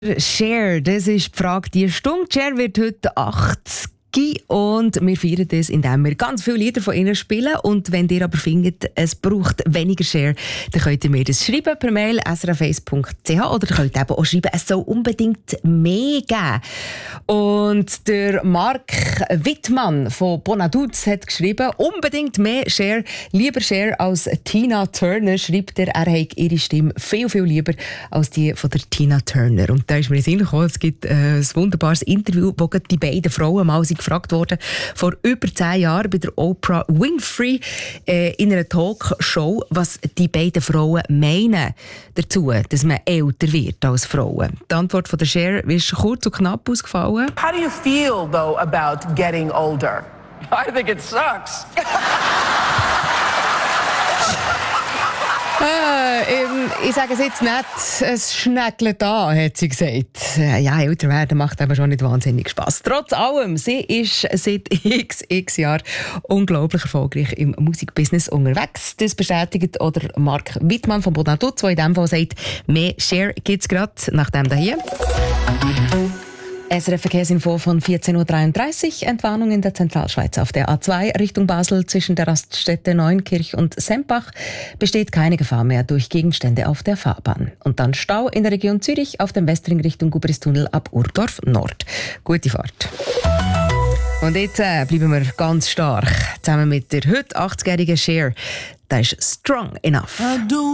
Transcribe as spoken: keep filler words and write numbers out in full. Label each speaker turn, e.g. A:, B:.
A: Cher, das ist die Frage, die Stunde. Cher wird heute achtzig und wir feiern das, indem wir ganz viele Lieder von ihnen spielen. Und wenn ihr aber findet, es braucht weniger Cher, dann könnt ihr mir das schreiben per Mail s r f eins punkt c h oder ihr könnt eben auch schreiben, es soll unbedingt mehr geben. Und der Mark Wittmann von Bonaduz hat geschrieben, unbedingt mehr Cher, lieber Cher als Tina Turner, schreibt er, er hat ihre Stimme viel, viel lieber als die von der Tina Turner. Und da ist mir in den Sinn gekommen, es gibt äh, ein wunderbares Interview, wo die beiden Frauen mal sind gefragt wurden, vor über zehn Jahren bei der Oprah Winfrey äh, in einer Talkshow, was die beiden Frauen meinen dazu, dass man älter wird als Frauen. Die Antwort von der Cher ist kurz und knapp ausgefallen.
B: How do you feel, though, about getting older?
C: I think it sucks.
A: Äh, ähm, ich sage es jetzt nicht, es schneckelt an, hat sie gesagt. Äh, ja, älter werden macht aber schon nicht wahnsinnig Spass. Trotz allem, sie ist seit x, x Jahren unglaublich erfolgreich im Musikbusiness unterwegs. Das bestätigt oder Mark Wittmann von Bonaduz, der in diesem Fall sagt, mehr Cher gibt es gerade nach dem hier. S R F-Verkehrsinfo von vierzehn Uhr dreiunddreißig. Entwarnung in der Zentralschweiz auf der A zwei Richtung Basel zwischen der Raststätte Neunkirch und Sempach besteht keine Gefahr mehr durch Gegenstände auf der Fahrbahn. Und dann Stau in der Region Zürich auf dem Westring Richtung Gubristunnel ab Urdorf Nord. Gute Fahrt. Und jetzt äh, bleiben wir ganz stark zusammen mit der heute achtzigjährigen Cher. Das ist Strong Enough.